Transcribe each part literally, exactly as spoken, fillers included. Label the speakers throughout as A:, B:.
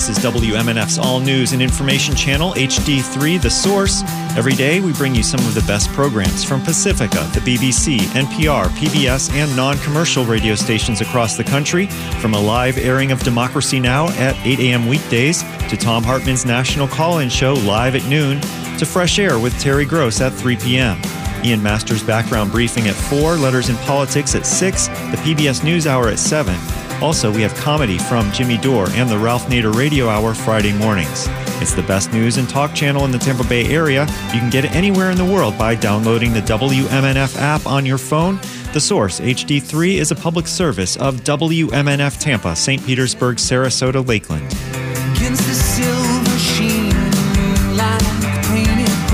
A: This is W M N F's All News and Information Channel, H D three, The Source. Every day, we bring you some of the best programs from Pacifica, the B B C, N P R, P B S, and non-commercial radio stations across the country, from a live airing of Democracy Now! At eight a.m. weekdays, to Tom Hartman's National Call-In Show live at noon, to Fresh Air with Terry Gross at three p.m. Ian Masters' Background Briefing at four, Letters in Politics at six, the P B S News Hour at seven. Also, we have comedy from Jimmy Dore and the Ralph Nader Radio Hour Friday mornings. It's the best news and talk channel in the Tampa Bay area. You can get it anywhere in the world by downloading the W M N F app on your phone. The Source, H D three, is a public service of W M N F Tampa, Saint Petersburg, Sarasota, Lakeland.
B: Against the silver sheen, like painted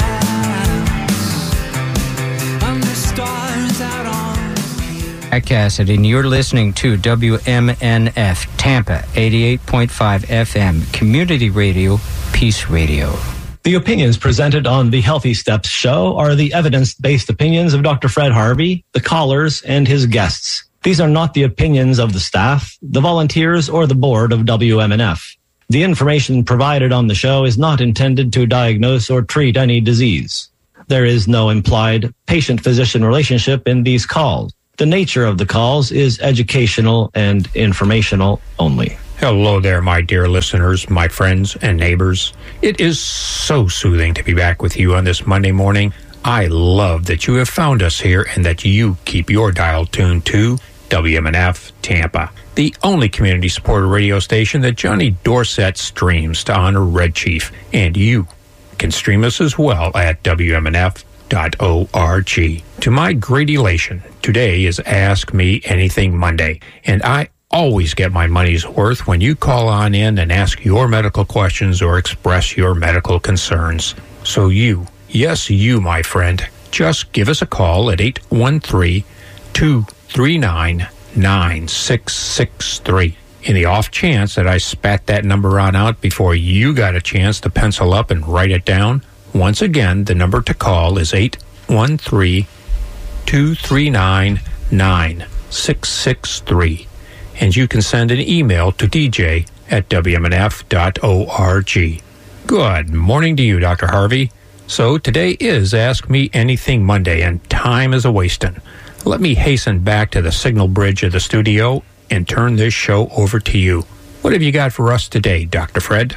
B: glass, under stars out on
C: Jack Cassidy, and you're listening to W M N F Tampa, eighty-eight point five F M, Community Radio, Peace Radio.
D: The opinions presented on the Healthy Steps show are the evidence-based opinions of Doctor Fred Harvey, the callers, and his guests. These are not the opinions of the staff, the volunteers, or the board of W M N F. The information provided on the show is not intended to diagnose or treat any disease. There is no implied patient-physician relationship in these calls. The nature of the calls is educational and informational only.
E: Hello there, my dear listeners, my friends and neighbors. It is so soothing to be back with you on this Monday morning. I love that you have found us here and that you keep your dial tuned to W M N F Tampa, the only community-supported radio station that Johnny Dorset streams to honor Red Chief. And you can stream us as well at W M N F dot org. To my great elation, today is Ask Me Anything Monday, and I always get my money's worth when you call on in and ask your medical questions or express your medical concerns. So you, yes you, my friend, just give us a call at eight one three, two three nine, nine six six three. In the off chance that I spat that number on out before you got a chance to pencil up and write it down, once again, the number to call is eight one three, two three nine, nine six six three. And you can send an email to D J at W M N F dot org. Good morning to you, Doctor Harvey. So today is Ask Me Anything Monday, and time is a-wastin'. Let me hasten back to the signal bridge of the studio and turn this show over to you. What have you got for us today, Doctor Fred?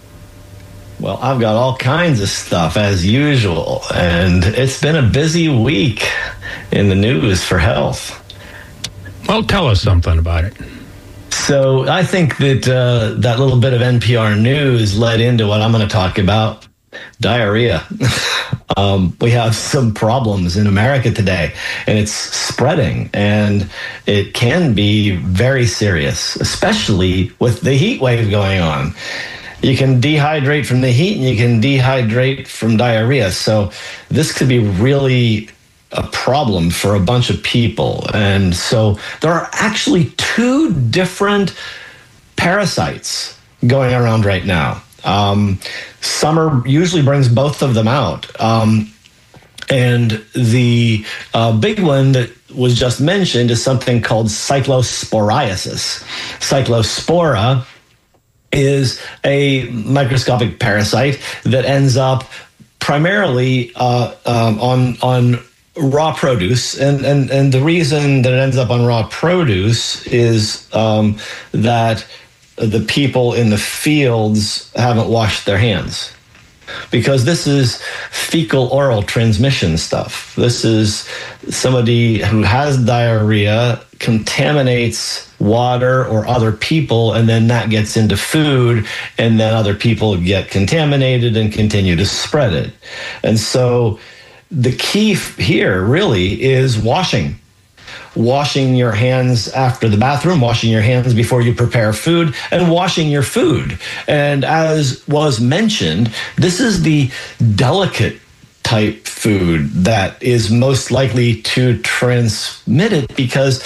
D: Well, I've got all kinds of stuff as usual, and it's been a busy week in the news for health.
E: Well, tell us something about it.
D: So I think that uh, that little bit of N P R news led into what I'm going to talk about, diarrhea. um, we have some problems in America today, and it's spreading, and it can be very serious, especially with the heat wave going on. You can dehydrate from the heat, and you can dehydrate from diarrhea. So this could be really a problem for a bunch of people. And so there are actually two different parasites going around right now. Um, summer usually brings both of them out. Um, and the uh, big one that was just mentioned is something called cyclosporiasis. Cyclospora is a microscopic parasite that ends up primarily uh, um, on on raw produce, and, and and the reason that it ends up on raw produce is um, that the people in the fields haven't washed their hands, because this is fecal oral transmission stuff. This is somebody who has diarrhea, contaminates water or other people, and then that gets into food, and then other people get contaminated and continue to spread it. And so the key here really is washing. Washing your hands after the bathroom, washing your hands before you prepare food, and washing your food. And as was mentioned, this is the delicate type food that is most likely to transmit it, because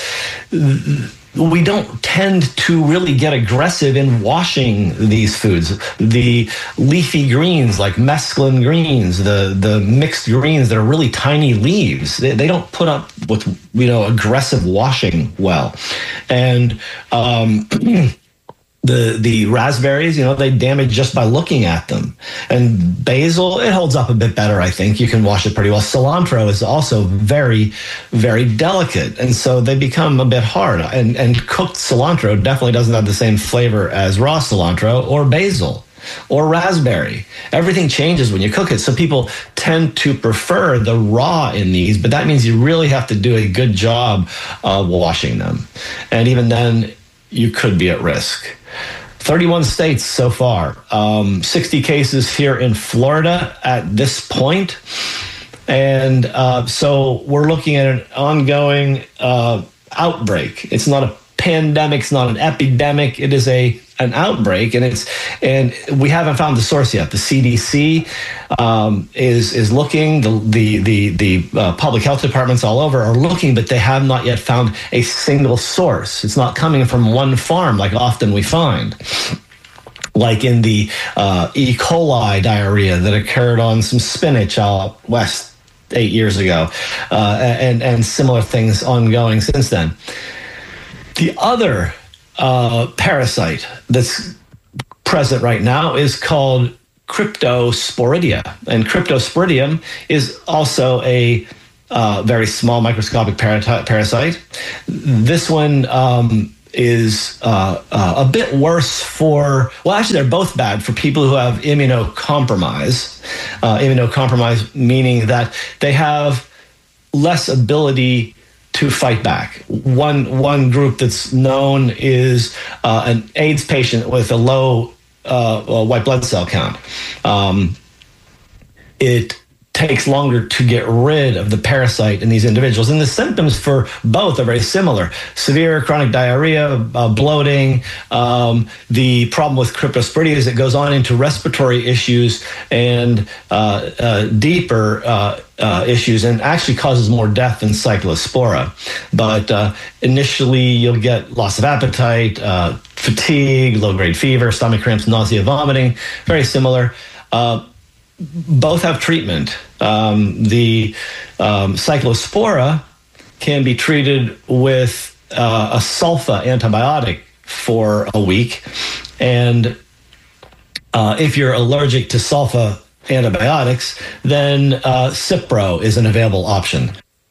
D: we don't tend to really get aggressive in washing these foods. The leafy greens like mesclun greens, the, the mixed greens that are really tiny leaves, they, they don't put up with, you know, aggressive washing well. And um, The the raspberries, you know, they damage just by looking at them. And basil, it holds up a bit better, I think. You can wash it pretty well. Cilantro is also very, very delicate. And so they become a bit hard. And, and cooked cilantro definitely doesn't have the same flavor as raw cilantro or basil or raspberry. Everything changes when you cook it. So people tend to prefer the raw in these, but that means you really have to do a good job of washing them. And even then, you could be at risk. thirty-one states so far, um, sixty cases here in Florida at this point. And uh, so we're looking at an ongoing uh, outbreak. It's not a pandemic, it's not an epidemic, it is a an outbreak, and it's and we haven't found the source yet. The C D C um, is is looking. The the the, the uh, public health departments all over are looking, but they have not yet found a single source. It's not coming from one farm like often we find, like in the uh, E. coli diarrhea that occurred on some spinach out west eight years ago, uh, and and similar things ongoing since then. The other uh, parasite that's present right now is called Cryptosporidia. And Cryptosporidium is also a uh, very small microscopic parati- parasite. This one um, is uh, uh, a bit worse for, well, actually, they're both bad for people who have immunocompromise. Uh, immunocompromise meaning that they have less ability to fight back. One one group that's known is uh, an AIDS patient with a low uh, white blood cell count. Um, it takes longer to get rid of the parasite in these individuals. And the symptoms for both are very similar. Severe chronic diarrhea, uh, bloating. Um, the problem with Cryptosporidia is it goes on into respiratory issues and uh, uh, deeper uh, uh, issues, and actually causes more death than Cyclospora. But uh, initially you'll get loss of appetite, uh, fatigue, low-grade fever, stomach cramps, nausea, vomiting, very similar. Uh, Both have treatment. Um, the um, Cyclospora can be treated with uh, a sulfa antibiotic for a week. And uh, if you're allergic to sulfa antibiotics, then uh, Cipro is an available option.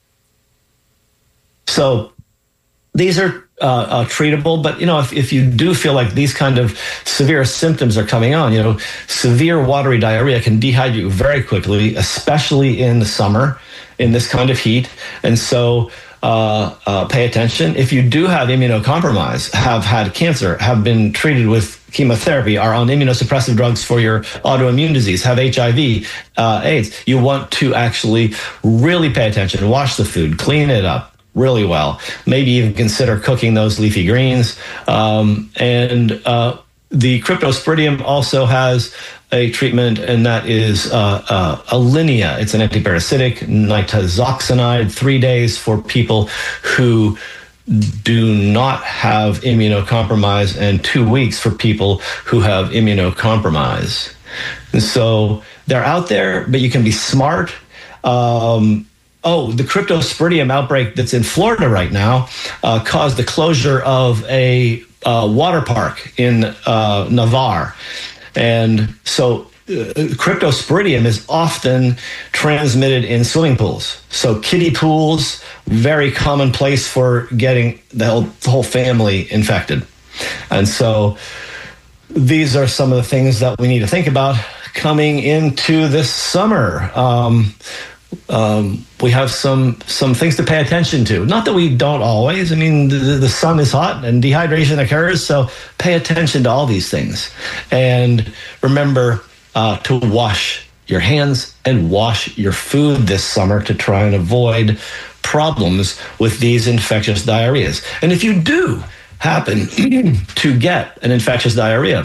D: So these are uh, uh, treatable, but you know, if, if you do feel like these kind of severe symptoms are coming on, you know, severe watery diarrhea can dehydrate you very quickly, especially in the summer, in this kind of heat. And so uh, uh, pay attention. If you do have immunocompromise, have had cancer, have been treated with chemotherapy, are on immunosuppressive drugs for your autoimmune disease, have H I V, uh, AIDS, you want to actually really pay attention, wash the food, clean it up really well. Maybe even consider cooking those leafy greens. Um, and uh, the Cryptosporidium also has a treatment, and that is uh, uh, Alinea. It's an antiparasitic, nitazoxanide, three days for people who do not have immunocompromise, and two weeks for people who have immunocompromise. And so they're out there, but you can be smart. Um, Oh, the Cryptosporidium outbreak that's in Florida right now uh, caused the closure of a uh, water park in uh, Navarre. And so uh, Cryptosporidium is often transmitted in swimming pools. So kiddie pools, very common place for getting the whole, the whole family infected. And so these are some of the things that we need to think about coming into this summer. Um, Um, we have some some things to pay attention to. Not that we don't always. I mean, the, the sun is hot and dehydration occurs, so pay attention to all these things. And remember uh, to wash your hands and wash your food this summer to try and avoid problems with these infectious diarrheas. And if you do happen to get an infectious diarrhea,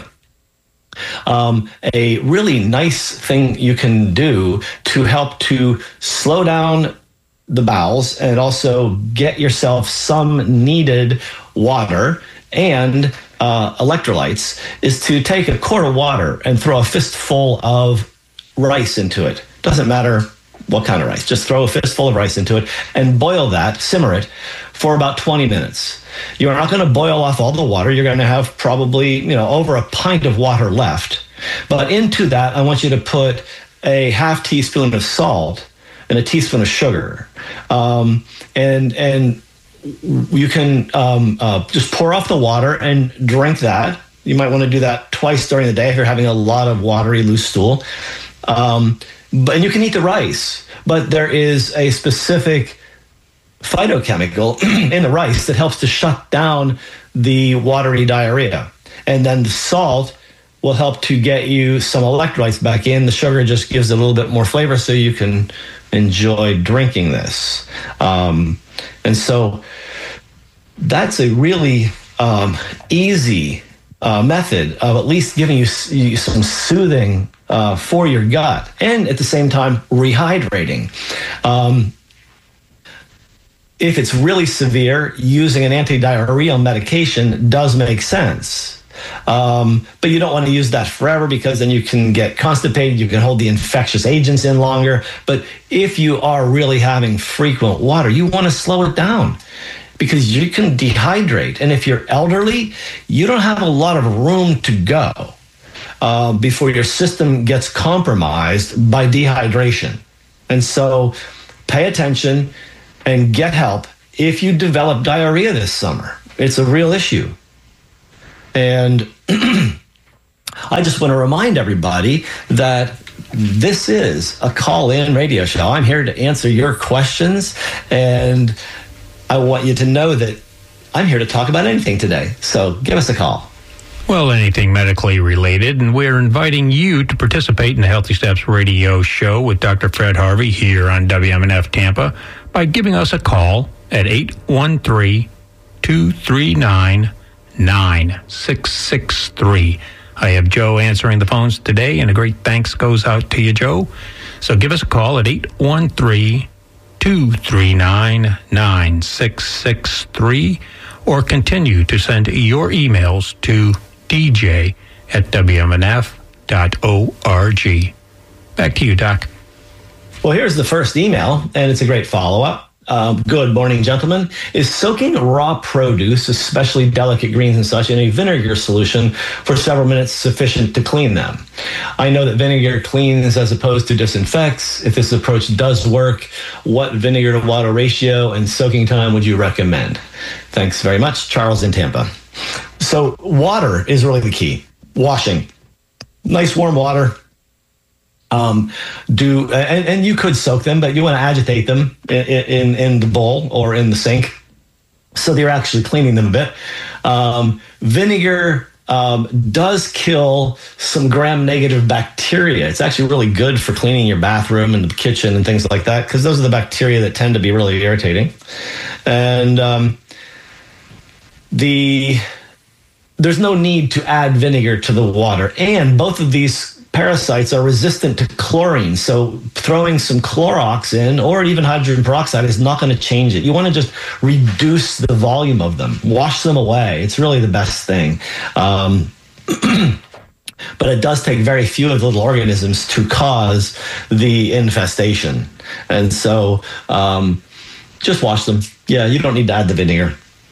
D: Um, a really nice thing you can do to help to slow down the bowels and also get yourself some needed water and uh, electrolytes is to take a quart of water and throw a fistful of rice into it. Doesn't matter what kind of rice? Just throw a fistful of rice into it and boil that, simmer it for about twenty minutes. You're not going to boil off all the water. You're going to have probably, you know, over a pint of water left. But into that, I want you to put a half teaspoon of salt and a teaspoon of sugar. Um, and and you can um, uh, just pour off the water and drink that. You might want to do that twice during the day if you're having a lot of watery, loose stool. Um, but and you can eat the rice, but there is a specific phytochemical in the rice that helps to shut down the watery diarrhea. And then the salt will help to get you some electrolytes back in. The sugar just gives it a little bit more flavor so you can enjoy drinking this. Um, and so that's a really um, easy uh, method of at least giving you, you some soothing uh, for your gut, and at the same time rehydrating. Um, if it's really severe, using an antidiarrheal medication does make sense. Um, but you don't want to use that forever, because then you can get constipated, you can hold the infectious agents in longer. But if you are really having frequent water, you want to slow it down, because you can dehydrate. And if you're elderly, you don't have a lot of room to go uh, before your system gets compromised by dehydration. And so pay attention and get help if you develop diarrhea this summer. It's a real issue. And I just want to remind everybody that this is a call-in radio show. I'm here to answer your questions, and I want you to know that I'm here to talk about anything today. So give us a call.
E: Well, anything medically related, and we're inviting you to participate in the Healthy Steps radio show with Doctor Fred Harvey here on W M N F Tampa by giving us a call at eight one three, two three nine, nine six six three. I have Joe answering the phones today, and a great thanks goes out to you, Joe. So give us a call at eight one three, two three nine, nine six six three, or continue to send your emails to d j at w m n f dot org. Back to you, Doc.
D: Well, here's the first email, and it's a great follow-up. Um, good morning, gentlemen. Is soaking raw produce, especially delicate greens and such, in a vinegar solution for several minutes sufficient to clean them? I know that vinegar cleans as opposed to disinfects. If this approach does work, what vinegar to water ratio and soaking time would you recommend? Thanks very much. Charles in Tampa. So water is really the key. Washing. Nice warm water. Um, do and, and you could soak them, but you want to agitate them in, in in the bowl or in the sink, so that you're actually cleaning them a bit. Um, vinegar um, does kill some gram-negative bacteria. It's actually really good for cleaning your bathroom and the kitchen and things like that, because those are the bacteria that tend to be really irritating. And um, the there's no need to add vinegar to the water, and both of these parasites are resistant to chlorine, so throwing some Clorox in or even hydrogen peroxide is not going to change it. You want to just reduce the volume of them, wash them away. It's really the best thing. Um, but it does take very few of the little organisms to cause the infestation. And so um, just wash them. Yeah, you don't need to add the vinegar.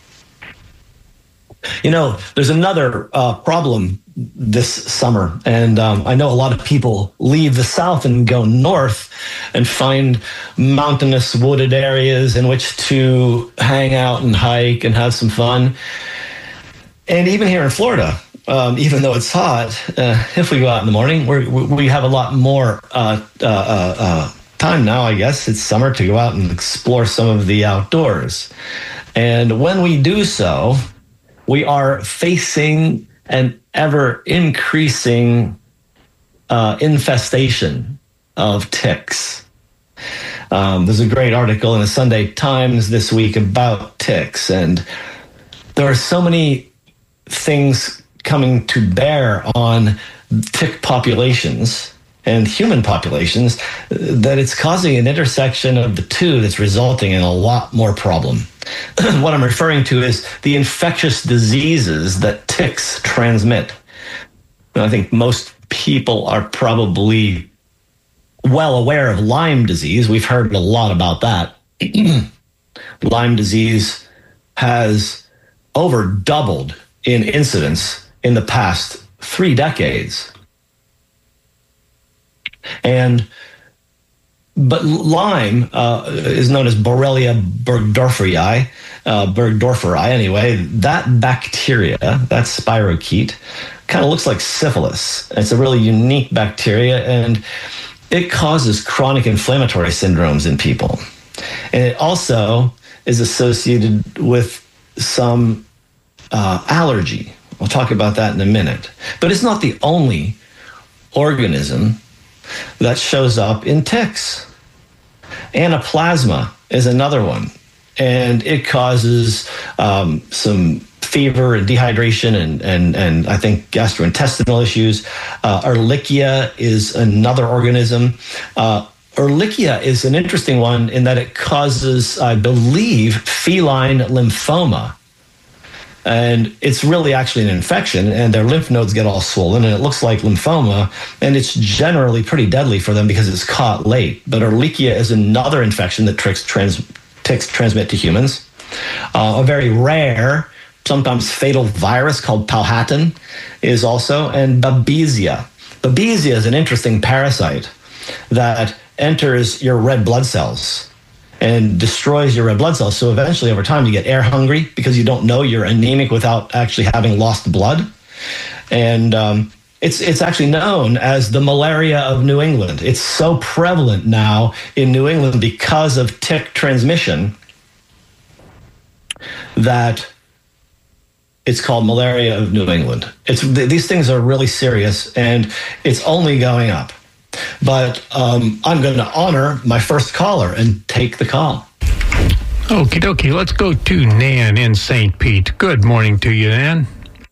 D: You know, there's another uh, problem this summer, and um, I know a lot of people leave the South and go north and find mountainous, wooded areas in which to hang out and hike and have some fun. And even here in Florida, um, even though it's hot, uh, if we go out in the morning, we're, we have a lot more uh, uh, uh, uh, time now, I guess. It's summer to go out and explore some of the outdoors. And when we do so, we are facing an ever increasing uh, infestation of ticks. Um, there's a great article in the Sunday Times this week about ticks, and there are so many things coming to bear on tick populations and human populations that it's causing an intersection of the two that's resulting in a lot more problem. What I'm referring to is the infectious diseases that ticks transmit. And I think most people are probably well aware of Lyme disease. We've heard a lot about that. Lyme disease has over doubled in incidence in the past three decades. And but Lyme uh, is known as Borrelia burgdorferi, uh, burgdorferi anyway. That bacteria, that spirochete, kind of looks like syphilis. It's a really unique bacteria, and it causes chronic inflammatory syndromes in people. And it also is associated with some uh, allergy. We'll talk about that in a minute. But it's not the only organism that shows up in ticks. Anaplasma is another one, and it causes um, some fever and dehydration and, and, and I think gastrointestinal issues. Uh, Ehrlichia is another organism. Uh, Ehrlichia is an interesting one in that it causes, I believe, feline lymphoma. And it's really actually an infection, and their lymph nodes get all swollen, and it looks like lymphoma, and it's generally pretty deadly for them because it's caught late. But Ehrlichia is another infection that ticks, trans, ticks transmit to humans. Uh, a very rare, sometimes fatal virus called Powhatan is also, and Babesia. Babesia is an interesting parasite that enters your red blood cells and destroys your red blood cells. So eventually, over time, you get air hungry because you don't know you're anemic without actually having lost blood. And um, it's it's actually known as the malaria of New England. It's so prevalent now in New England because of tick transmission that it's called malaria of New England. It's these things are really serious, and it's only going up. But um, I'm going to honor my first caller and take the call.
E: Okie dokie, let's go to Nan in Saint Pete. Good morning to you, Nan.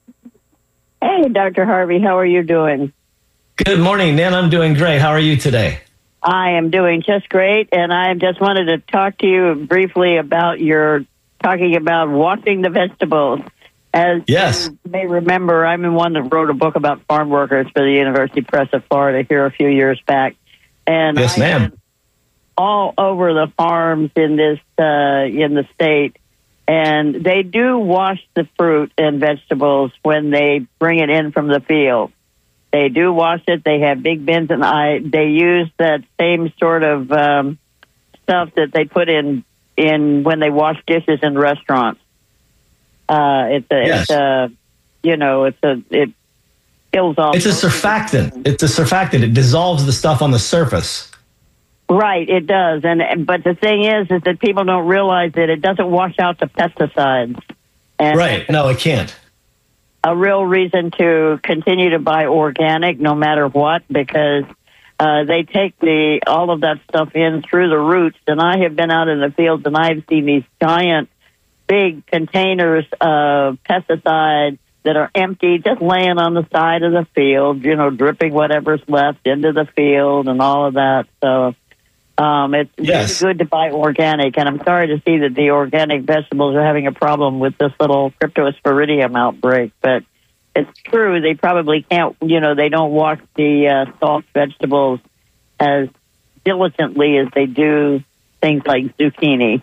F: Hey, Doctor Harvey, how are you doing?
D: Good morning, Nan. I'm doing great. How are you today?
F: I am doing just great, and I just wanted to talk to you briefly about your talking about washing the vegetables. As
D: yes.
F: you may remember, I'm the one that wrote a book about farm workers for the University Press of Florida here a few years back. And
D: yes,
F: I
D: ma'am.
F: went all over the farms in this uh, in the state, and they do wash the fruit and vegetables when they bring it in from the field. They do wash it. They have big bins, and I they use that same sort of um, stuff that they put in in when they wash dishes in restaurants. Uh, it's a,
D: yes.
F: it's a, you know, it's a, it kills off.
D: It's a surfactant. It's a surfactant. It dissolves the stuff on the surface.
F: Right, it does. And but the thing is, is that people don't realize that it doesn't wash out the pesticides. And
D: right. No, it can't.
F: A real reason to continue to buy organic, no matter what, because uh, they take the all of that stuff in through the roots. And I have been out in the fields, and I've seen these giant, big containers of pesticide that are empty, just laying on the side of the field, you know, dripping whatever's left into the field and all of that. So um, it's
D: yes.
F: really good to buy organic. And I'm sorry to see that the organic vegetables are having a problem with this little cryptosporidium outbreak. But it's true, they probably can't, you know, they don't wash the uh, soft vegetables as diligently as they do things like zucchini.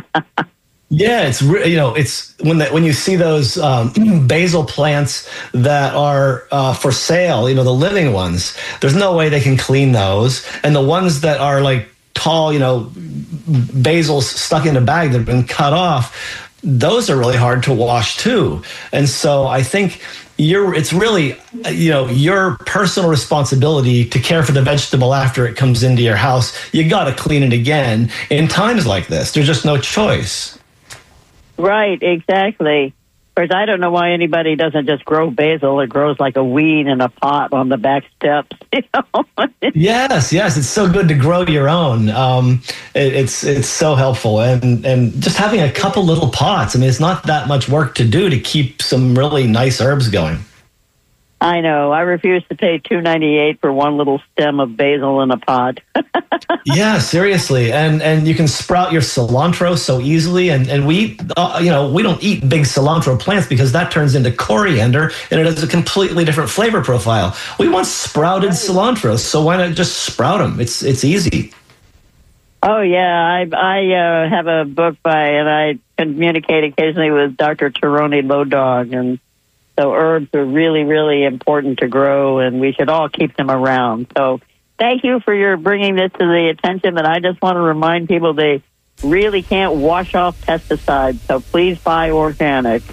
D: Yeah, it's re- you know it's when the, when you see those um, basil plants that are uh, for sale, you know the living ones. There's no way they can clean those, and the ones that are like tall, you know, basils stuck in a bag that have been cut off, those are really hard to wash too. And so I think you're it's really you know your personal responsibility to care for the vegetable after it comes into your house. You got to clean it again in times like this. There's just no choice.
F: Right, exactly. Of course, I don't know why anybody doesn't just grow basil. It grows like a weed in a pot on the back steps. You know?
D: Yes, yes, it's so good to grow your own. Um, it, it's it's so helpful, and and just having a couple little pots. I mean, it's not that much work to do to keep some really nice herbs going.
F: I know. I refuse to pay two ninety-eight for one little stem of basil in a pot.
D: Yeah, seriously, and and you can sprout your cilantro so easily, and and we, uh, you know, we don't eat big cilantro plants because that turns into coriander, and it has a completely different flavor profile. We want sprouted cilantro, so why not just sprout them? It's it's easy.
F: Oh yeah, I I uh, have a book by, and I communicate occasionally with Doctor Taroni Lodog, and so herbs are really, really important to grow, and we should all keep them around. So thank you for your bringing this to the attention, and I just want to remind people they really can't wash off pesticides, so please buy organic.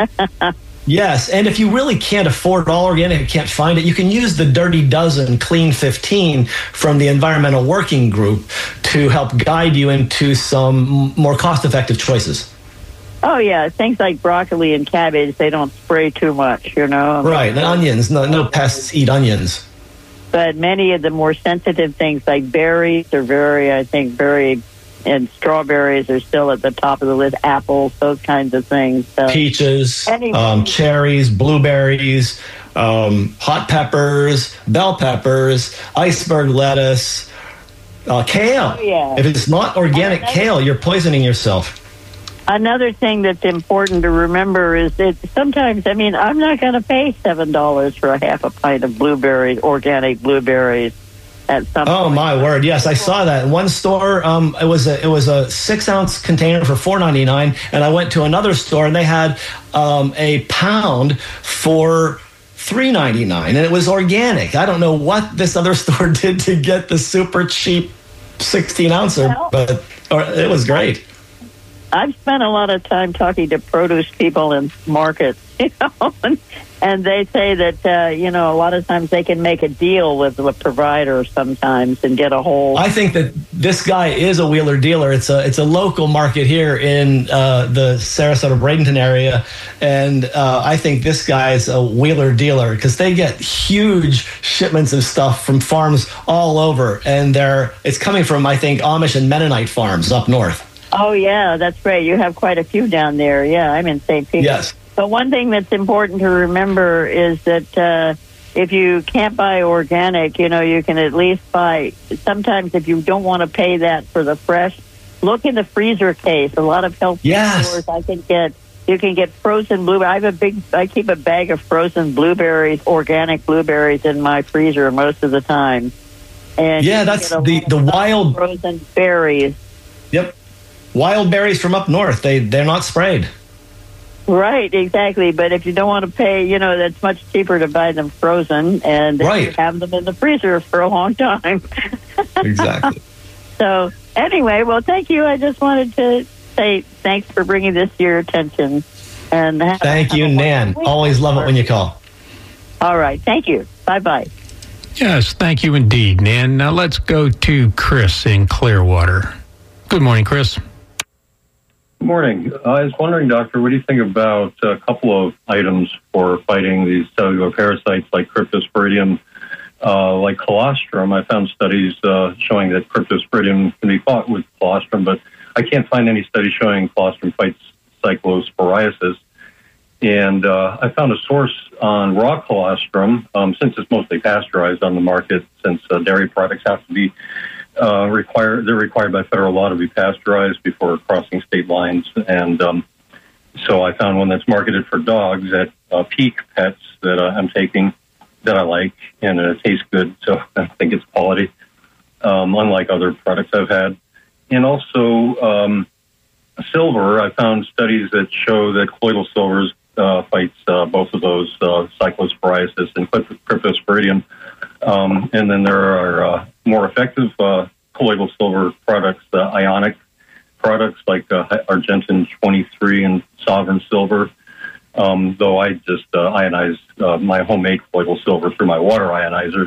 D: Yes, and if you really can't afford all organic, can't find it, you can use the Dirty Dozen Clean fifteen from the Environmental Working Group to help guide you into some more cost-effective choices.
F: Oh, yeah, things like broccoli and cabbage, they don't spray too much, you know.
D: Right, and onions, no, no pests eat onions.
F: But many of the more sensitive things like berries are very, I think, very, and strawberries are still at the top of the list, apples, those kinds of things. So.
D: Peaches,
F: Anyway.
D: um, cherries, blueberries, um, hot peppers, bell peppers, iceberg lettuce, uh, kale.
F: Oh, yeah.
D: If it's not organic kale, you're poisoning yourself.
F: Another thing that's important to remember is that sometimes, I mean, I'm not going to pay seven dollars for a half a pint of blueberries, organic blueberries at some
D: Oh
F: point.
D: my word! Yes, I saw that in one store. Um, it was a it was a six ounce container for four ninety nine, and I went to another store and they had um, a pound for three ninety nine, and it was organic. I don't know what this other store did to get the super cheap sixteen ouncer,
F: Well,
D: but or, it was great.
F: I've spent a lot of time talking to produce people in markets, you know, and, and they say that, uh, you know, a lot of times they can make a deal with a provider sometimes and get a whole...
D: I think that this guy is a wheeler dealer. It's a it's a local market here in uh, the Sarasota Bradenton area, and uh, I think this guy is a wheeler dealer because they get huge shipments of stuff from farms all over, and they're it's coming from I think Amish and Mennonite farms up north.
F: Oh, yeah, that's right. You have quite a few down there. Yeah, I'm in Saint Pete.
D: Yes.
F: But one thing that's important to remember is that uh, if you can't buy organic, you know, you can at least buy, sometimes if you don't want to pay that for the fresh, look in the freezer case. A lot of health
D: Yes.
F: stores I can get, you can get frozen blueberries. I have a big, I keep a bag of frozen blueberries, organic blueberries in my freezer most of the time. And
D: Yeah,
F: you can
D: that's
F: get a
D: the-
F: lot
D: the
F: of
D: wild-
F: frozen berries.
D: Yep. Wild berries from up north. They they're not sprayed.
F: Right, exactly. But if you don't want to pay, you know, that's much cheaper to buy them frozen and then you
D: Right.
F: have them in the freezer for a long time.
D: Exactly.
F: So anyway, well, thank you. I just wanted to say thanks for bringing this to your attention. And have,
D: Thank you,
F: have a
D: Nan.
F: wonderful week.
D: Always love it when you call.
F: All right, thank you. Bye-bye.
E: Yes, thank you indeed, Nan. Now let's go to Chris in Clearwater. Good morning, Chris.
G: Good morning. I was wondering, Doctor, what do you think about a couple of items for fighting these cellular parasites like Cryptosporidium, uh, like colostrum? I found studies uh, showing that Cryptosporidium can be fought with colostrum, but I can't find any study showing colostrum fights cyclosporiasis. And uh, I found a source on raw colostrum, um, since it's mostly pasteurized on the market, since uh, dairy products have to be Uh, require they're required by federal law to be pasteurized before crossing state lines, and um, so I found one that's marketed for dogs at uh, Peak Pets that uh, I'm taking that I like, and it tastes good, so I think it's quality, um, unlike other products I've had. And also um, silver, I found studies that show that colloidal silver uh, fights uh, both of those, uh, cyclosporiasis and Cryptosporidium. Um, and then there are uh, more effective uh, colloidal silver products, uh, ionic products like uh, Argentin twenty-three and Sovereign Silver. Um, though I just uh, ionize uh, my homemade colloidal silver through my water ionizer,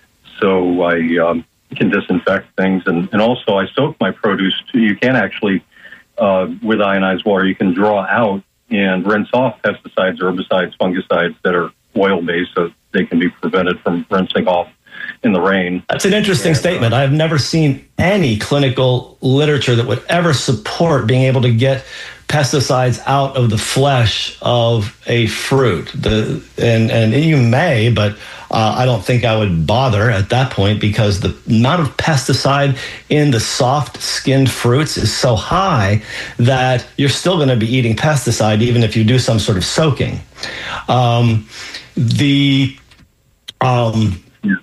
G: so I um, can disinfect things. And, and also I soak my produce too. You can actually, uh, with ionized water, you can draw out and rinse off pesticides, herbicides, fungicides that are oil-based, so they can be prevented from rinsing off in the rain.
D: That's an interesting
G: Yeah,
D: statement. I've never seen any clinical literature that would ever support being able to get pesticides out of the flesh of a fruit. The and and you may, but uh, I don't think I would bother at that point, because the amount of pesticide in the soft-skinned fruits is so high that you're still going to be eating pesticide even if you do some sort of soaking. Um, the um,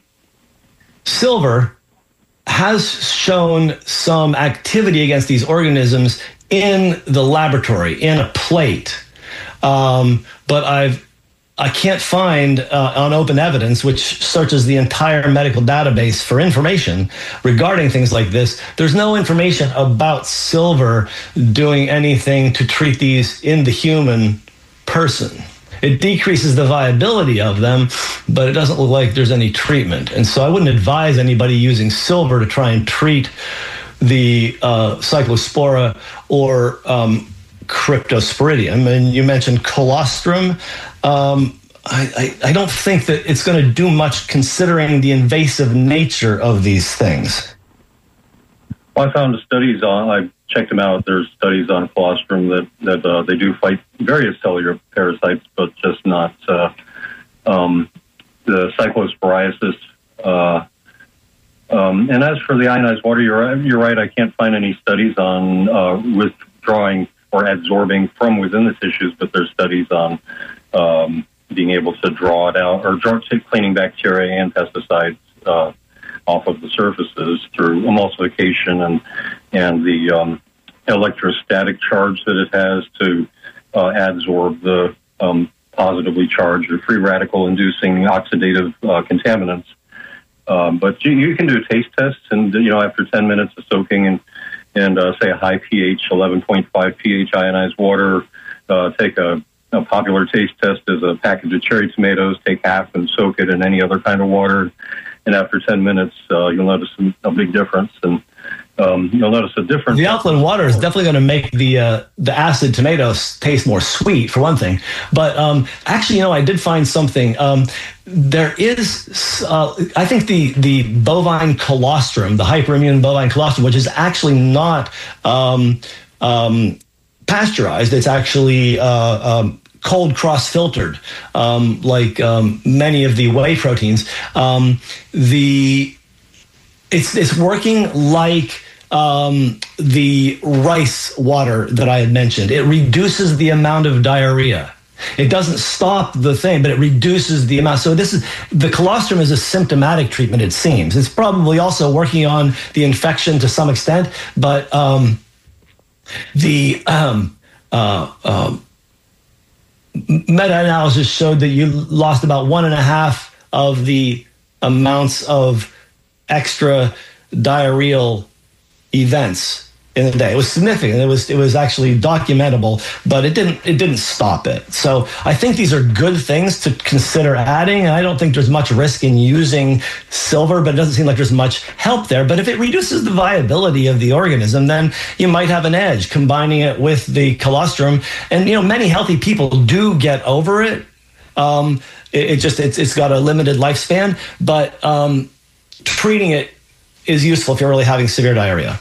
D: silver has shown some activity against these organisms in the laboratory, in a plate. Um, but I've, I can't find uh, on open evidence, which searches the entire medical database for information regarding things like this. There's no information about silver doing anything to treat these in the human person. It decreases the viability of them, but it doesn't look like there's any treatment. And so I wouldn't advise anybody using silver to try and treat the uh, Cyclospora or um, Cryptosporidium. And you mentioned colostrum. Um, I, I, I don't think that it's going to do much considering the invasive nature of these things.
G: Well, I found studies on, I checked them out. There's studies on colostrum that, that uh, they do fight various cellular parasites, but just not uh, um, the cyclosporiasis. Uh, um, and as for the ionized water, you're, you're right. I can't find any studies on uh, withdrawing or adsorbing from within the tissues, but there's studies on um, being able to draw it out, or draw, cleaning bacteria and pesticides uh, off of the surfaces through emulsification and and the um, electrostatic charge that it has to uh, adsorb the um, positively charged or free radical inducing oxidative uh, contaminants. Um, but you, you can do taste tests, and you know, after ten minutes of soaking and and uh, say a high pH, eleven point five pH ionized water, uh, take a, a popular taste test as a package of cherry tomatoes, take half and soak it in any other kind of water. And after ten minutes, uh, you'll notice a big difference, and um, you'll notice a difference.
D: The alkaline water is definitely going to make the uh, the acid tomatoes taste more sweet, for one thing. But um, actually, you know, I did find something. Um, there is, uh, I think, the the bovine colostrum, the hyperimmune bovine colostrum, which is actually not um, um, pasteurized. It's actually uh, um, cold cross-filtered, um, like um, many of the whey proteins. Um, the it's it's working like um, the rice water that I had mentioned. It reduces the amount of diarrhea. It doesn't stop the thing, but it reduces the amount. So this is the colostrum is a symptomatic treatment. It seems it's probably also working on the infection to some extent, but um, the um, uh, uh, meta-analysis showed that you lost about one and a half of the amounts of extra diarrheal events in the day. It was significant. It was it was actually documentable, but it didn't it didn't stop it. So I think these are good things to consider adding, and I don't think there's much risk in using silver, but it doesn't seem like there's much help there. But if it reduces the viability of the organism, then you might have an edge combining it with the colostrum. And you know, many healthy people do get over it. Um, it, it just it's it's got a limited lifespan, but um, treating it is useful if you're really having severe diarrhea.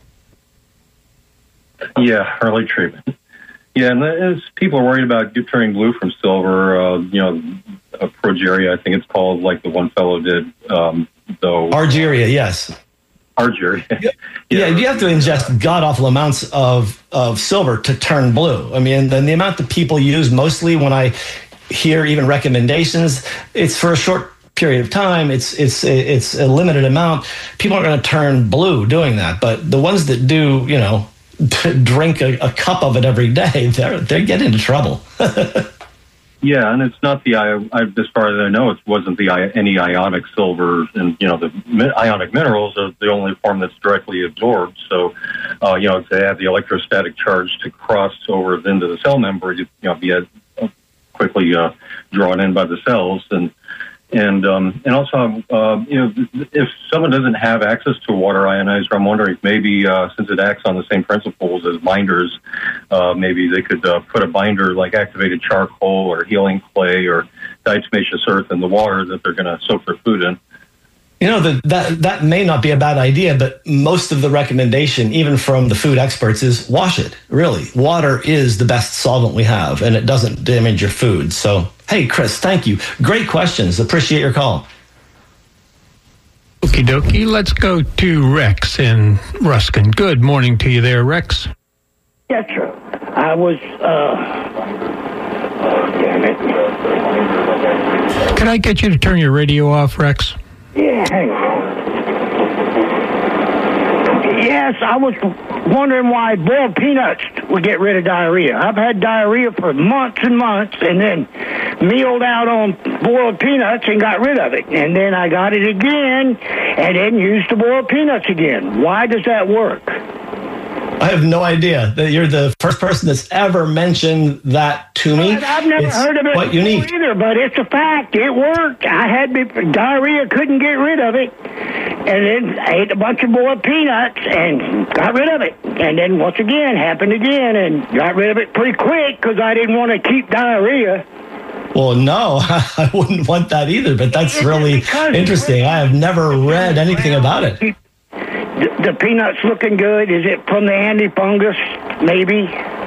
G: Yeah, early treatment. Yeah, and as people are worried about turning blue from silver, uh, you know, uh, progeria, I think it's called, like the one fellow did. Um, though
D: Argyria, yes.
G: Argyria.
D: Yeah, yeah, you have to ingest god-awful amounts of, of silver to turn blue. I mean, and the amount that people use mostly when I hear even recommendations, it's for a short period of time. It's it's it's a limited amount. People aren't going to turn blue doing that, but the ones that do, you know, to drink a, a cup of it every day, they're they get into trouble.
G: Yeah, and it's not the I, as far as I know, it wasn't the any ionic silver, and you know the ionic minerals are the only form that's directly absorbed. So, uh, you know, to add the electrostatic charge to cross over into the cell membrane, you know, be uh, quickly uh, drawn in by the cells, and and um, and also, uh, you know, if someone doesn't have access to a water ionizer, I'm wondering if maybe uh, since it acts on the same principles as binders, uh, maybe they could uh, put a binder like activated charcoal or healing clay or diatomaceous earth in the water that they're going to soak their food in.
D: You know, the, that that may not be a bad idea, but most of the recommendation, even from the food experts, is wash it. Really, water is the best solvent we have, and it doesn't damage your food. So, hey, Chris, thank you. Great questions. Appreciate your call.
E: Okie dokie. Let's go to Rex in Ruskin. Good morning to you there, Rex.
H: Yes, sir. I was, uh, oh, damn it.
E: Could I get you to turn your radio off, Rex?
H: Yeah, hang on. Yes, I was wondering why boiled peanuts would get rid of diarrhea. I've had diarrhea for months and months, and then mealed out on boiled peanuts and got rid of it. And then I got it again, and then used the boiled peanuts again. Why does that work?
D: I have no idea. That you're the first person that's ever mentioned that to me.
H: But I've never
D: it's
H: heard of it
D: quite unique
H: either, but it's a fact. It worked. I had diarrhea, couldn't get rid of it, and then I ate a bunch of boiled peanuts and got rid of it. And then once again, happened again, and got rid of it pretty quick because I didn't want to keep diarrhea.
D: Well, no, I wouldn't want that either, but that's really interesting. I have never read anything about it.
H: The peanuts looking good. Is it from the antifungus, maybe?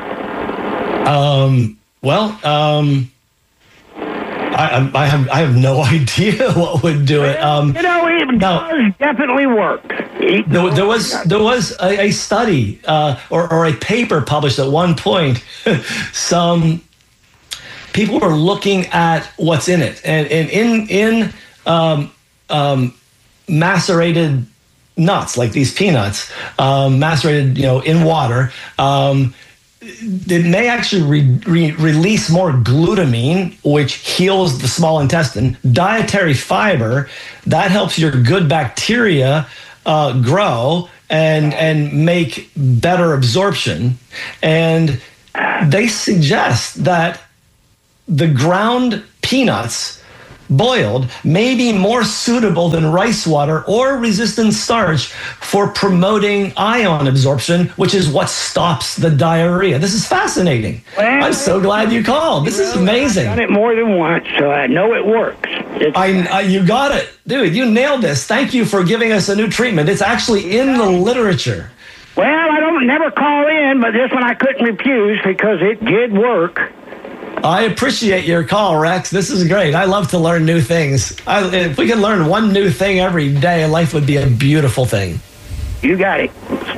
D: Um. Well, um, I, I have I have no idea what would do it. Um,
H: you know, it
D: no,
H: does definitely work. It
D: there, there was there was a, a study uh, or or a paper published at one point. Some people were looking at what's in it, and, and in in um, um, macerated nuts like these peanuts, um, macerated, you know, in water, um, it may actually re- re- release more glutamine, which heals the small intestine. Dietary fiber, that helps your good bacteria uh, grow and and make better absorption. And they suggest that the ground peanuts boiled may be more suitable than rice water or resistant starch for promoting ion absorption, which is what stops the diarrhea. This is fascinating. Well, I'm so glad you called. This is amazing.
H: I've done it more than once, so I know it works.
D: I, I, you got it. Dude, you nailed this. Thank you for giving us a new treatment. It's actually in the literature.
H: Well, I don't never call in, but this one I couldn't refuse because it did work.
D: I appreciate your call, Rex. This is great. I love to learn new things. I, if we could learn one new thing every day, life would be a beautiful thing.
H: You got it.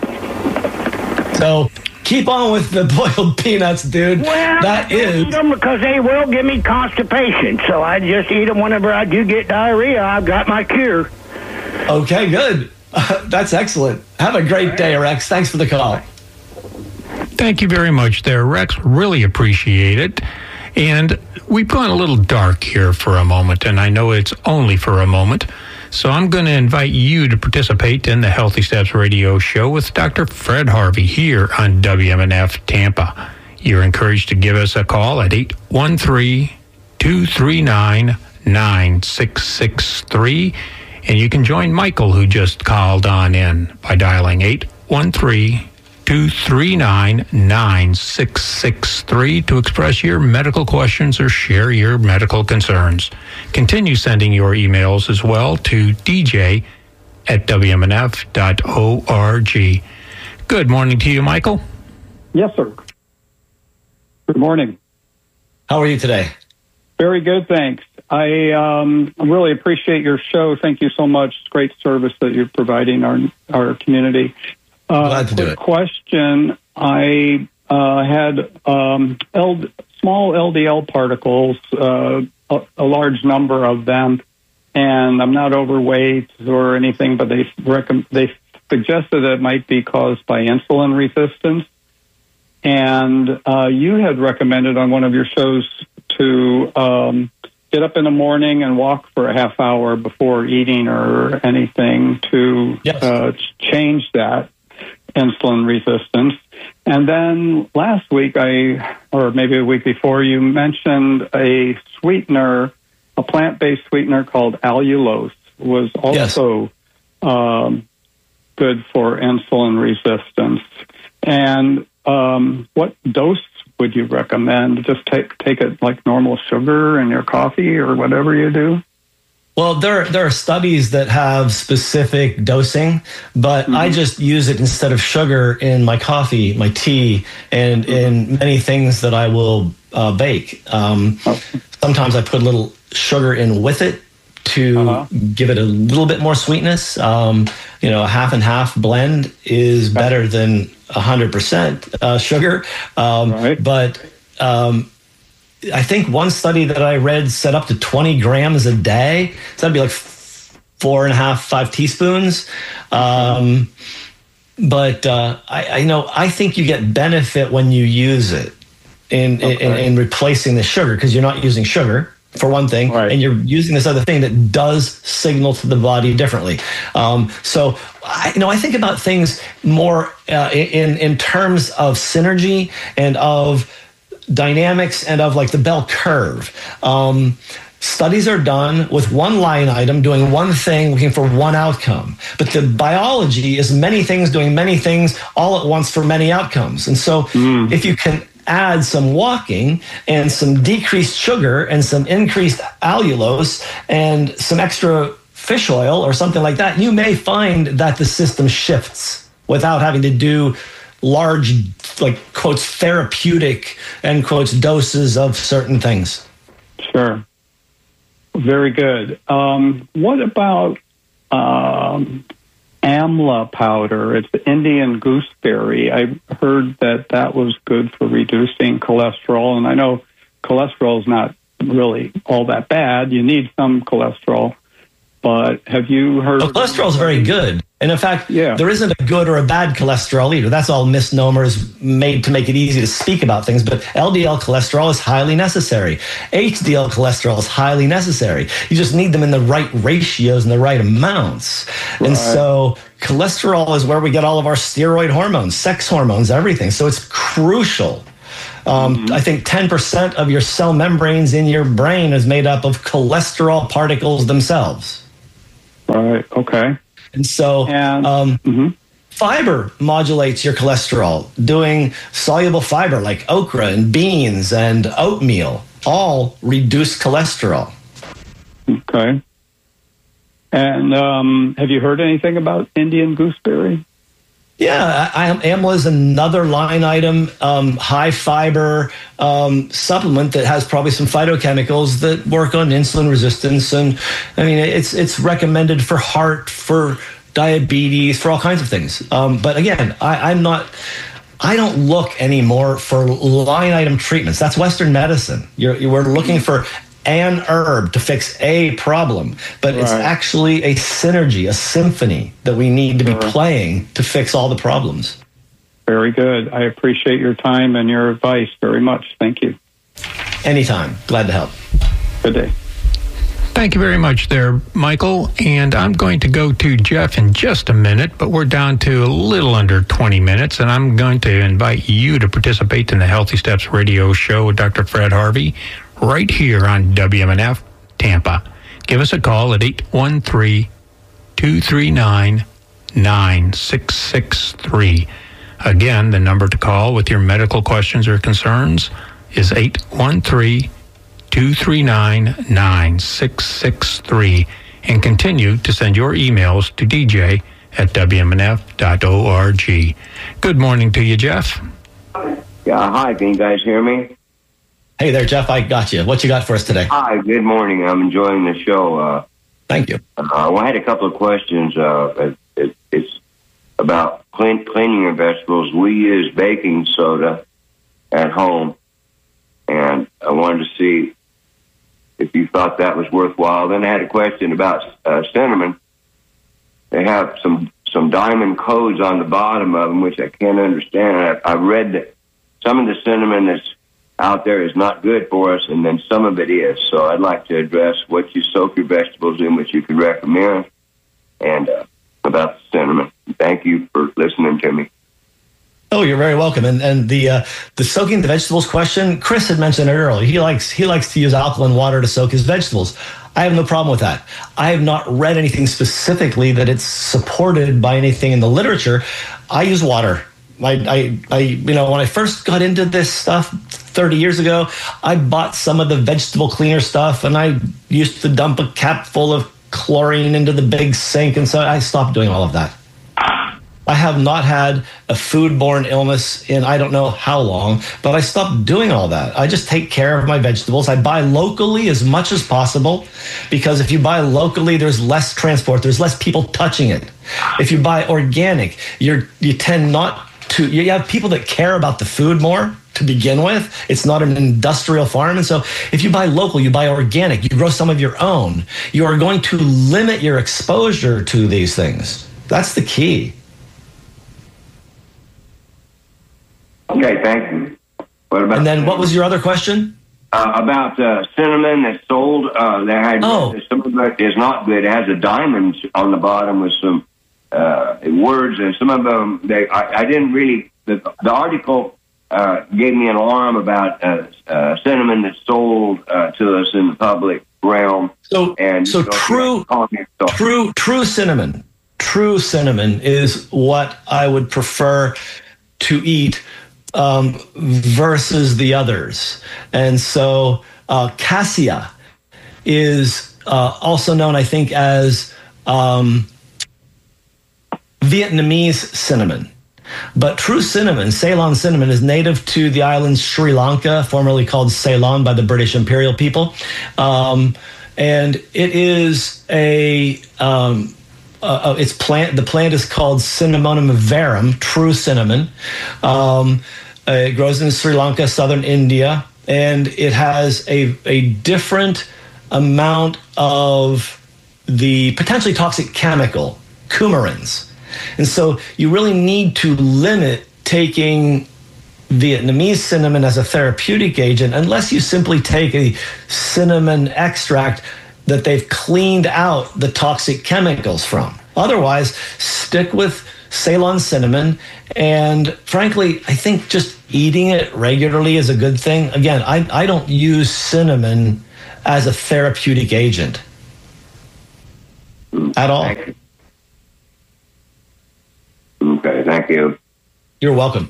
D: So keep on with the boiled peanuts, dude.
H: Well,
D: that
H: I
D: is
H: eat them because they will give me constipation. So I just eat them whenever I do get diarrhea. I've got my cure.
D: Okay, good. Uh, that's excellent. Have a great day, Rex. Thanks for the call.
E: Thank you very much there, Rex. Really appreciate it. And we've gone a little dark here for a moment, and I know it's only for a moment. So I'm going to invite you to participate in the Healthy Steps Radio Show with Doctor Fred Harvey here on W M N F Tampa. You're encouraged to give us a call at eight one three, two three nine, nine six six three. And you can join Michael, who just called on in, by dialing eight one three, two three nine, nine six six three to express your medical questions or share your medical concerns. Continue sending your emails as well to d j at w m n f dot org. Good morning to you, Michael.
I: Yes, sir. Good morning.
D: How are you today?
I: Very good, thanks. I um, really appreciate your show. Thank you so much. It's great service that you're providing our our community. Uh,
D: Glad to do it.
I: Question: I uh, had um, L- small L D L particles, uh, a, a large number of them, and I'm not overweight or anything, but they rec- they suggested it might be caused by insulin resistance. And uh, you had recommended on one of your shows to um, get up in the morning and walk for a half hour before eating or anything to
D: yes.
I: uh, change that insulin resistance. And then last week, I, or maybe a week before, you mentioned a sweetener, a plant-based sweetener called allulose was also yes. um, good for insulin resistance. And um, what dose would you recommend? Just take take it like normal sugar in your coffee or whatever you do?
D: Well, there there are studies that have specific dosing, but mm-hmm. I just use it instead of sugar in my coffee, my tea, and mm-hmm. in many things that I will uh, bake. Um, okay. Sometimes I put a little sugar in with it to uh-huh. give it a little bit more sweetness. Um, you know, a half and half blend is okay. better than one hundred percent uh, sugar. Um, right. But um, I think one study that I read said up to twenty grams a day. So that'd be like four and a half, five teaspoons. Um, but uh, I, I know I think you get benefit when you use it in okay. in, in replacing the sugar, because you're not using sugar for one thing, right. and you're using this other thing that does signal to the body differently. Um, so I, you know, I think about things more uh, in in terms of synergy and of dynamics and of like the bell curve. Um, studies are done with one line item doing one thing, looking for one outcome. But the biology is many things doing many things all at once for many outcomes. And so mm. if you can add some walking and some decreased sugar and some increased allulose and some extra fish oil or something like that, you may find that the system shifts without having to do large, like, quotes, therapeutic, end quotes, doses of certain things.
I: Sure. Very good. Um, what about um, amla powder? It's the Indian gooseberry. I heard that that was good for reducing cholesterol, and I know cholesterol is not really all that bad. You need some cholesterol. But have you heard...
D: Well, cholesterol is very good. And in fact, yeah. there isn't a good or a bad cholesterol either. That's all misnomers made to make it easy to speak about things. But L D L cholesterol is highly necessary. H D L cholesterol is highly necessary. You just need them in the right ratios and the right amounts. Right. And so cholesterol is where we get all of our steroid hormones, sex hormones, everything. So it's crucial. Um, mm-hmm. I think ten percent of your cell membranes in your brain is made up of cholesterol particles themselves.
I: Right, okay.
D: And so
I: and,
D: um,
I: mm-hmm.
D: fiber modulates your cholesterol. Doing soluble fiber like okra and beans and oatmeal all reduce cholesterol.
I: Okay. And um, have you heard anything about Indian gooseberry?
D: Yeah, I, I, amla is another line item, um, high fiber um, supplement that has probably some phytochemicals that work on insulin resistance. And I mean, it's it's recommended for heart, for diabetes, for all kinds of things. Um, but again, I, I'm not, I don't look anymore for line item treatments. That's Western medicine. You're, you we're looking for an herb to fix a problem, but right. it's actually a synergy, a symphony that we need to be sure. playing to fix all the problems.
I: Very good. I appreciate your time and your advice very much. Thank you.
D: Anytime. Glad to help.
I: Good day.
E: Thank you very much there, Michael. And I'm going to go to Jeff in just a minute, but we're down to a little under twenty minutes, and I'm going to invite you to participate in the Healthy Steps radio show with Doctor Fred Harvey right here on W M N F Tampa. Give us a call at eight one three, two three nine, nine six six three. Again, the number to call with your medical questions or concerns is eight one three, two three nine, nine six six three. And continue to send your emails to d j at w m n f dot org. Good morning to you, Jeff.
J: Yeah, hi. Can you guys hear me?
D: Hey there, Jeff. I got you. What you got for us today?
J: Hi. Good morning. I'm enjoying the show. Uh,
D: Thank you.
J: Uh, well, I had a couple of questions. Uh, it, it's about clean, cleaning your vegetables. We use baking soda at home, and I wanted to see if you thought that was worthwhile. Then I had a question about uh, cinnamon. They have some some diamond codes on the bottom of them, which I can't understand. I, I read that some of the cinnamon that's out there is not good for us, and then some of it is. So I'd like to address what you soak your vegetables in, which you could recommend, and uh, about the cinnamon. Thank you for listening to me.
D: Oh, you're very welcome. And and the uh, the soaking the vegetables question, Chris had mentioned it earlier. He likes he likes to use alkaline water to soak his vegetables. I have no problem with that. I have not read anything specifically that it's supported by anything in the literature. I use water. I, I, I, you know, when I first got into this stuff thirty years ago, I bought some of the vegetable cleaner stuff, and I used to dump a cap full of chlorine into the big sink, and so I stopped doing all of that. I have not had a foodborne illness in I don't know how long, but I stopped doing all that. I just take care of my vegetables. I buy locally as much as possible, because if you buy locally, there's less transport, there's less people touching it. If you buy organic, you're you tend not to, you have people that care about the food more to begin with. It's not an industrial farm. And so if you buy local, you buy organic, you grow some of your own, you are going to limit your exposure to these things. That's the key.
J: Okay, thank you. What about?
D: And then what was your other question?
J: Uh, about uh, cinnamon that's sold. Uh, that had
D: oh.
J: some of it is not good. It has a diamond on the bottom with some uh, words, and some of them they. I, I didn't really. The, the article uh, gave me an alarm about uh, uh, cinnamon that's sold uh, to us in the public realm.
D: So,
J: and
D: so true, true, true cinnamon. True cinnamon is what I would prefer to eat. Um, versus the others. And so uh, cassia is uh, also known, I think, as um, Vietnamese cinnamon. But true cinnamon, Ceylon cinnamon, is native to the island Sri Lanka, formerly called Ceylon by the British imperial people. Um, and it is a... Um, Uh, it's plant. The plant is called Cinnamomum verum, true cinnamon. Um, uh, it grows in Sri Lanka, southern India, and it has a a different amount of the potentially toxic chemical coumarins, and so you really need to limit taking Vietnamese cinnamon as a therapeutic agent unless you simply take a cinnamon extract that they've cleaned out the toxic chemicals from. Otherwise, stick with Ceylon cinnamon, and frankly, I think just eating it regularly is a good thing. Again, I, I don't use cinnamon as a therapeutic agent at all.
J: Thank you. Okay, thank you.
D: You're welcome.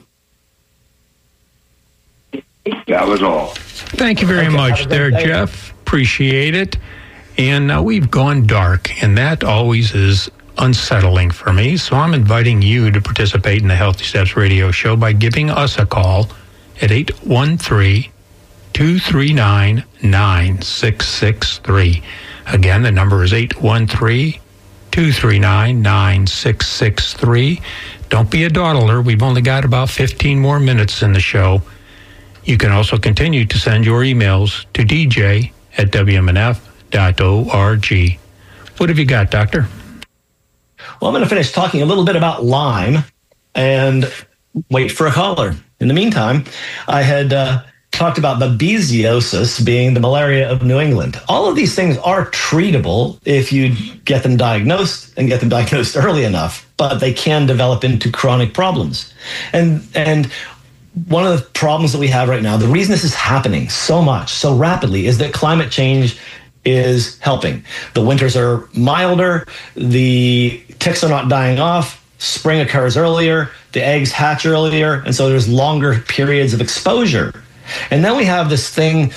J: That was all.
E: Thank you very
D: Okay,
E: much there,
D: day.
E: Jeff. Appreciate it. And now we've gone dark, and that always is unsettling for me. So I'm inviting you to participate in the Healthy Steps radio show by giving us a call at eight one three, two three nine, nine six six three. Again, the number is eight one three, two three nine, nine six six three. Don't be a dawdler. We've only got about fifteen more minutes in the show. You can also continue to send your emails to d j at w m n f dot org. What have you got, Doctor?
D: Well, I'm going to finish talking a little bit about Lyme and wait for a caller. In the meantime, I had uh, talked about babesiosis being the malaria of New England. All of these things are treatable if you get them diagnosed and get them diagnosed early enough, but they can develop into chronic problems. And and one of the problems that we have right now, the reason this is happening so much, so rapidly, is that climate change is helping. The winters are milder, the ticks are not dying off, spring occurs earlier, the eggs hatch earlier, and so there's longer periods of exposure. And then we have this thing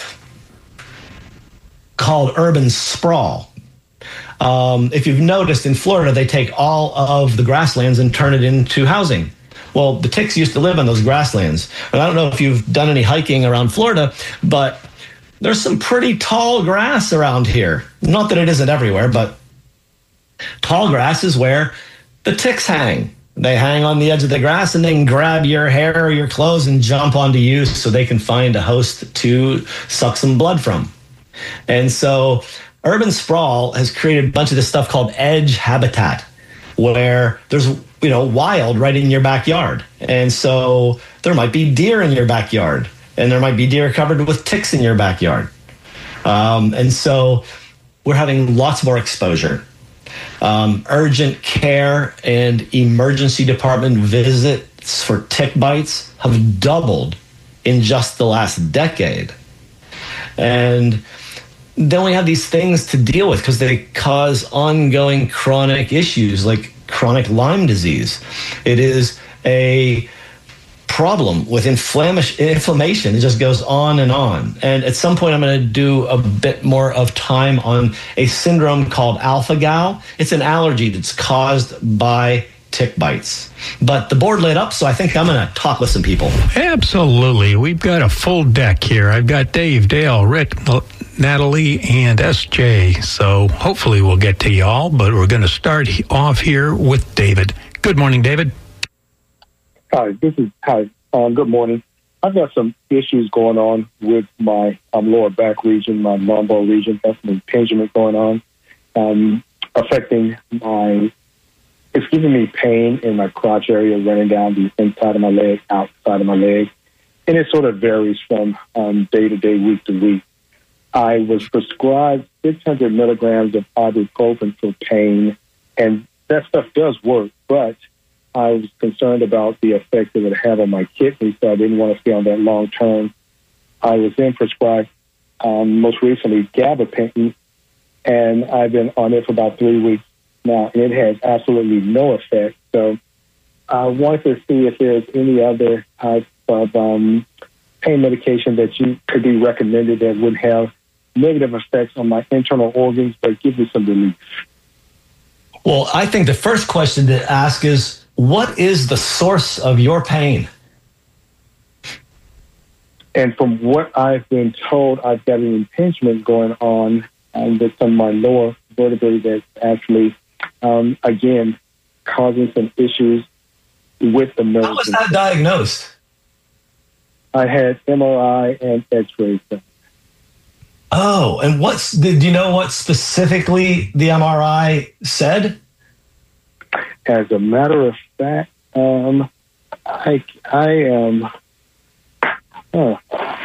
D: called urban sprawl. Um, if you've noticed, in Florida, they take all of the grasslands and turn it into housing. Well, the ticks used to live on those grasslands. And I don't know if you've done any hiking around Florida, but there's some pretty tall grass around here. Not that it isn't everywhere, but tall grass is where the ticks hang. They hang on the edge of the grass and they can grab your hair or your clothes and jump onto you so they can find a host to suck some blood from. And so urban sprawl has created a bunch of this stuff called edge habitat, where there's, you know, wild right in your backyard. And so there might be deer in your backyard, and there might be deer covered with ticks in your backyard. Um, and so we're having lots more exposure. Um, urgent care and emergency department visits for tick bites have doubled in just the last decade. And then we have these things to deal with because they cause ongoing chronic issues like chronic Lyme disease. It is a problem with inflammation. Inflammation. It just goes on and on. And at some point, I'm going to do a bit more of time on a syndrome called alpha-gal. It's an allergy that's caused by tick bites. But the board lit up, so I think I'm going to talk with some people.
E: Absolutely. We've got a full deck here. I've got Dave, Dale, Rick, Natalie, and S J. So hopefully we'll get to y'all, but we're going to start off here with David. Good morning, David.
K: Hi, this is, hi, um, good morning. I've got some issues going on with my um, lower back region, my lumbar region. That's some impingement going on, um, affecting my, it's giving me pain in my crotch area, running down the inside of my leg, outside of my leg. And it sort of varies from um, day to day, week to week. I was prescribed six hundred milligrams of ibuprofen for pain, and that stuff does work, but I was concerned about the effect it would have on my kidneys, so I didn't want to stay on that long term. I was then prescribed, um, most recently, gabapentin, and I've been on it for about three weeks now, and it has absolutely no effect. So I wanted to see if there's any other type of um, pain medication that you could be recommended that would have negative effects on my internal organs, but give me some relief.
D: Well, I think the first question to ask is, what is the source of your pain?
K: And from what I've been told, I've got an impingement going on um, with some of my lower vertebrae that's actually, um, again, causing some issues with the nerves.
D: How was that diagnosed?
K: I had M R I and X-rays done.
D: Oh, and what's, do you know what specifically the M R I said?
K: As a matter of fact, um, I, I am, oh,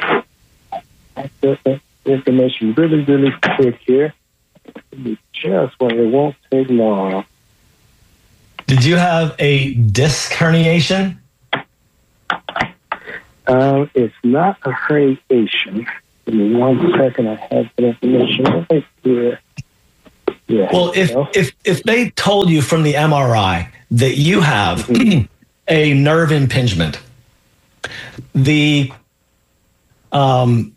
K: the information really, really quick here. Just when it won't take long.
D: Did you have a disc herniation?
K: Um, it's not a herniation. Give me one second. I have that information right here. Yeah.
D: Well, if, if if they told you from the M R I that you have a nerve impingement, the um,